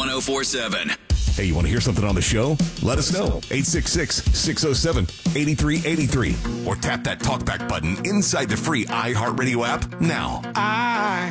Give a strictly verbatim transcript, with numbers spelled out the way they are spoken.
one oh four seven. Hey, you want to hear something on the show? Let us know. eight six six, six oh seven, eight three eight three. Or tap that talkback button inside the free iHeartRadio app now. I